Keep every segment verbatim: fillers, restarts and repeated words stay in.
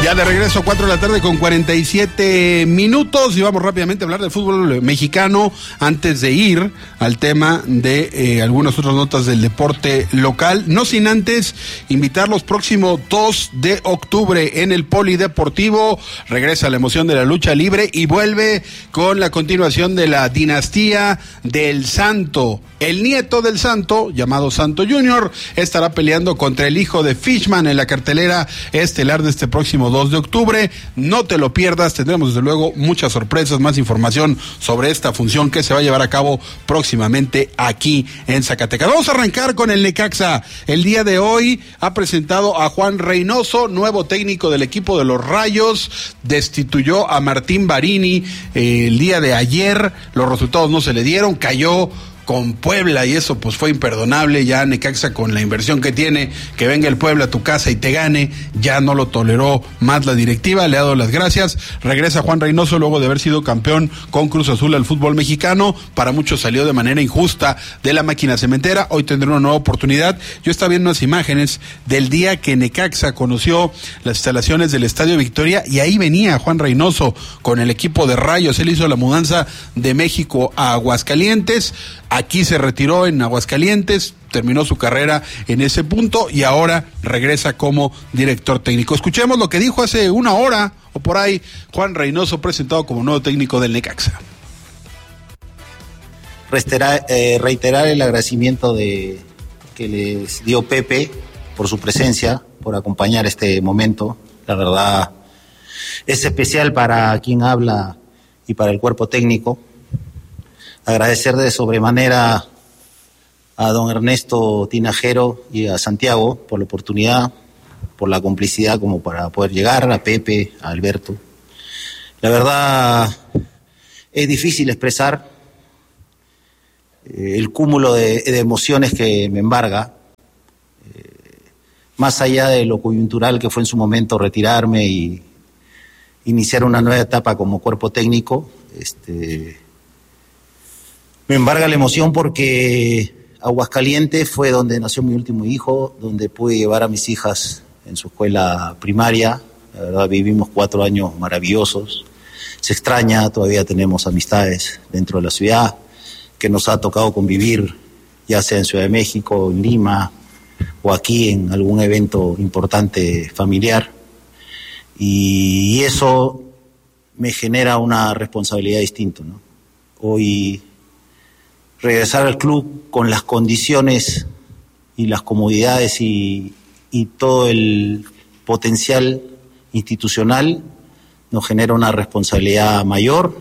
Ya de regreso, cuatro de la tarde con cuarenta y siete minutos, y vamos rápidamente a hablar del fútbol mexicano antes de ir al tema de eh, algunas otras notas del deporte local, no sin antes invitarlos próximo dos de octubre en el Polideportivo. Regresa la emoción de la lucha libre y vuelve con la continuación de la dinastía del Santo. El nieto del Santo, llamado Santo Junior, estará peleando contra el hijo de Fishman en la cartelera estelar de este próximo dos de octubre. No te lo pierdas, tendremos desde luego muchas sorpresas, más información sobre esta función que se va a llevar a cabo próximamente aquí en Zacatecas. Vamos a arrancar con el Necaxa. El día de hoy ha presentado a Juan Reynoso, nuevo técnico del equipo de los Rayos. Destituyó a Martín Barini eh, el día de ayer. Los resultados no se le dieron, cayó con Puebla y eso pues fue imperdonable. Ya Necaxa, con la inversión que tiene, que venga el Puebla a tu casa y te gane, ya no lo toleró más la directiva, le ha dado las gracias. Regresa Juan Reynoso luego de haber sido campeón con Cruz Azul al fútbol mexicano. Para muchos salió de manera injusta de la máquina cementera, hoy tendrá una nueva oportunidad. Yo estaba viendo unas imágenes del día que Necaxa conoció las instalaciones del Estadio Victoria y ahí venía Juan Reynoso con el equipo de Rayos. Él hizo la mudanza de México a Aguascalientes. Aquí se retiró en Aguascalientes, terminó su carrera en ese punto y ahora regresa como director técnico. Escuchemos lo que dijo hace una hora o por ahí Juan Reynoso, presentado como nuevo técnico del Necaxa. Reiterar, eh, reiterar el agradecimiento de que les dio Pepe por su presencia, por acompañar este momento. La verdad es especial para quien habla y para el cuerpo técnico. Agradecer de sobremanera a don Ernesto Tinajero y a Santiago por la oportunidad, por la complicidad como para poder llegar, a Pepe, a Alberto. La verdad es difícil expresar eh, el cúmulo de, de emociones que me embarga, eh, más allá de lo coyuntural que fue en su momento retirarme y iniciar una nueva etapa como cuerpo técnico. Este, Me embarga la emoción porque Aguascalientes fue donde nació mi último hijo, donde pude llevar a mis hijas en su escuela primaria. La verdad, vivimos cuatro años maravillosos. Se extraña, todavía tenemos amistades dentro de la ciudad, que nos ha tocado convivir, ya sea en Ciudad de México, en Lima, o aquí en algún evento importante familiar. Y eso me genera una responsabilidad distinta, ¿no? Hoy regresar al club con las condiciones y las comodidades y, y todo el potencial institucional nos genera una responsabilidad mayor.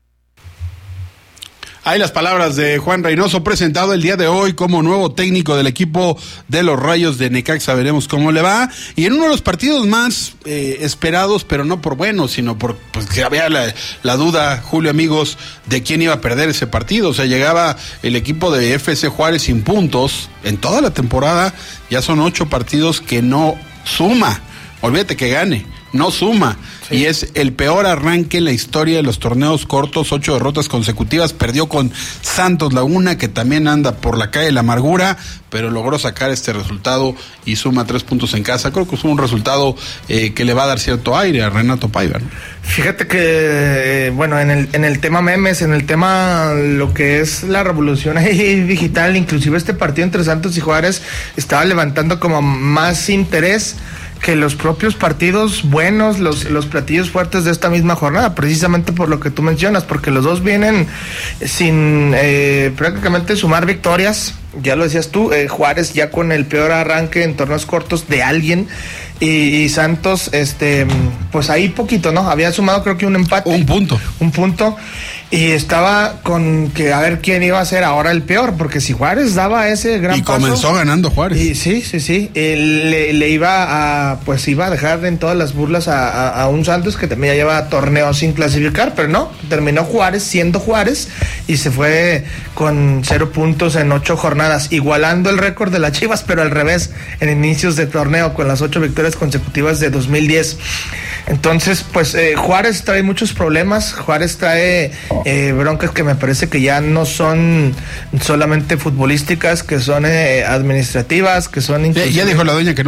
Hay las palabras de Juan Reynoso, presentado el día de hoy como nuevo técnico del equipo de los Rayos de Necaxa. Veremos cómo le va. Y en uno de los partidos más eh, esperados, pero no por buenos, sino por pues, que había la, la duda, Julio, amigos, de quién iba a perder ese partido. O sea, llegaba el equipo de F C Juárez sin puntos en toda la temporada. Ya son ocho partidos que no suma. Olvídate que gane, no suma. Sí. Y es el peor arranque en la historia de los torneos cortos, ocho derrotas consecutivas. Perdió con Santos Laguna, que también anda por la calle de la amargura, pero logró sacar este resultado y suma tres puntos en casa. Creo que es un resultado eh, que le va a dar cierto aire a Renato Paiva, ¿no? Fíjate que, eh, bueno, en el, en el tema memes, en el tema lo que es la revolución digital, inclusive este partido entre Santos y Juárez estaba levantando como más interés que los propios partidos buenos, los, los platillos fuertes de esta misma jornada, precisamente por lo que tú mencionas, porque los dos vienen sin eh, prácticamente sumar victorias. Ya lo decías tú, eh, Juárez ya con el peor arranque en torneos cortos de alguien, y, y Santos, este, pues ahí poquito, ¿no? Había sumado creo que un empate. Un punto. Un punto. Y estaba con que a ver quién iba a ser ahora el peor, porque si Juárez daba ese gran y paso. Y comenzó ganando Juárez. Y sí, sí, sí. Le, le iba a, pues iba a dejar en todas las burlas a, a, a un Santos que también ya lleva torneos sin clasificar, pero no, terminó Juárez siendo Juárez y se fue con cero puntos en ocho jornadas, igualando el récord de las Chivas, pero al revés, en inicios de torneo, con las ocho victorias consecutivas de dos mil diez. Entonces, pues eh, Juárez trae muchos problemas, Juárez trae eh, broncas que me parece que ya no son solamente futbolísticas, que son eh, administrativas, que son... Ya, ya dijo la dueña que no se va.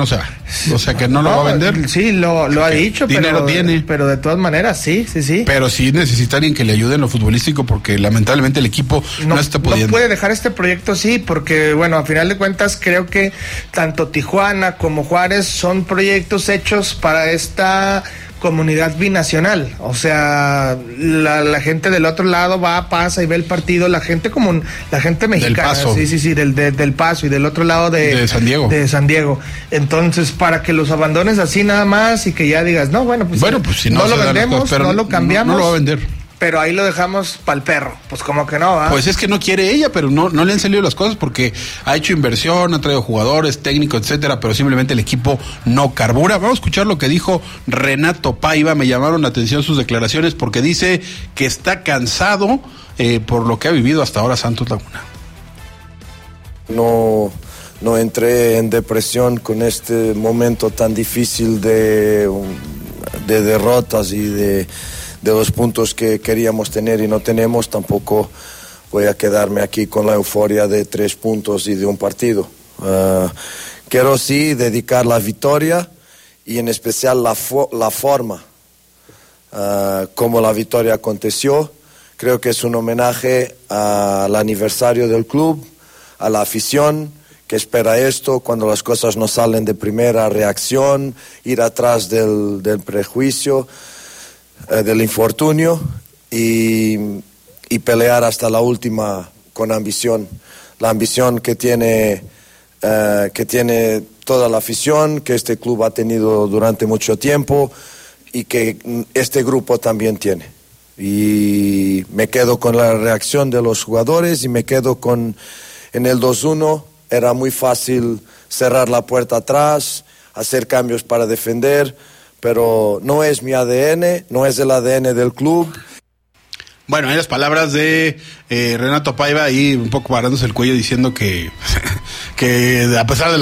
O sea que no, no lo va a vender. Sí, lo, lo ha dicho, dinero pero, tiene. pero de todas maneras, sí, sí, sí. Pero sí necesita alguien que le ayude en lo futbolístico porque lamentablemente el equipo no, no está pudiendo. No puede dejar este proyecto así porque, bueno, a final de cuentas creo que tanto Tijuana como Juárez son proyectos hechos para esta comunidad binacional, o sea, la, la gente del otro lado va, pasa y ve el partido, la gente común, la gente mexicana, del Paso. sí, sí, sí, del, de, del Paso y del otro lado de, de San Diego. de San Diego. Entonces, para que los abandones así nada más y que ya digas, no, bueno, pues, bueno, pues si no, no lo vendemos, cosas, no lo cambiamos, no, no lo va a vender. Pero ahí lo dejamos para el perro, pues como que no, ¿eh? Pues es que no quiere ella, pero no, no le han salido las cosas porque ha hecho inversión, ha traído jugadores, técnicos, etcétera, pero simplemente el equipo no carbura. Vamos a escuchar lo que dijo Renato Paiva. Me llamaron la atención sus declaraciones porque dice que está cansado eh, por lo que ha vivido hasta ahora Santos Laguna. No, no entré en depresión con este momento tan difícil de, de derrotas y de de los puntos que queríamos tener y no tenemos. Tampoco voy a quedarme aquí con la euforia de tres puntos y de un partido. Uh, quiero sí dedicar la victoria y en especial la, fo- la forma uh, como la victoria aconteció. Creo que es un homenaje al aniversario del club, a la afición que espera esto cuando las cosas no salen de primera reacción, ir atrás del, del prejuicio, del infortunio y, y pelear hasta la última con ambición, la ambición que tiene, uh, que tiene toda la afición, que este club ha tenido durante mucho tiempo y que este grupo también tiene. Y me quedo con la reacción de los jugadores y me quedo con, en el dos uno era muy fácil cerrar la puerta atrás, hacer cambios para defender, pero no es mi A D N, no es el A D N del club. Bueno, hay las palabras de eh, Renato Paiva ahí un poco parándose el cuello diciendo que, que a pesar de